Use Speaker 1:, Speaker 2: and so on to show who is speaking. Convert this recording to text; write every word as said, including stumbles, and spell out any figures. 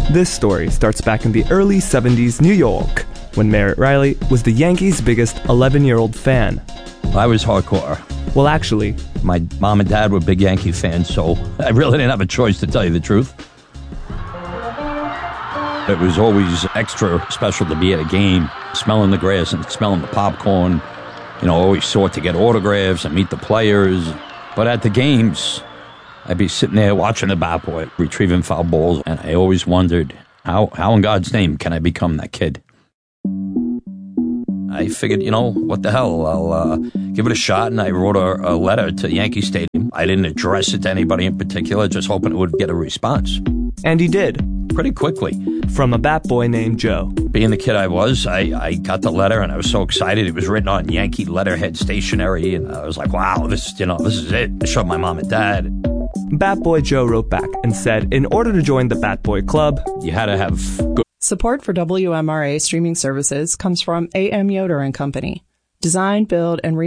Speaker 1: This story starts back in the early seventies New York, when Merritt Riley was the Yankees' biggest eleven-year-old fan.
Speaker 2: I was hardcore.
Speaker 1: Well, actually,
Speaker 2: my mom and dad were big Yankee fans, so I really didn't have a choice, to tell you the truth. It was always extra special to be at a game, smelling the grass and smelling the popcorn. You know, always sought to get autographs and meet the players. But at the games, I'd be sitting there watching the bat boy, retrieving foul balls, and I always wondered, how, how in God's name can I become that kid? I figured, you know, what the hell, I'll uh, give it a shot, and I wrote a, a letter to Yankee Stadium. I didn't address it to anybody in particular, just hoping it would get a response.
Speaker 1: And he did.
Speaker 2: Pretty quickly.
Speaker 1: From a bat boy named Joe.
Speaker 2: Being the kid I was, I, I got the letter, and I was so excited. It was written on Yankee letterhead stationery, and I was like, wow, this, you know, this is it. I showed my mom and dad.
Speaker 1: Bat Boy Joe wrote back and said, in order to join the Bat Boy Club,
Speaker 2: you had to have good...
Speaker 3: Support for W M R A streaming services comes from A M Yoder and Company. Design, build, and re-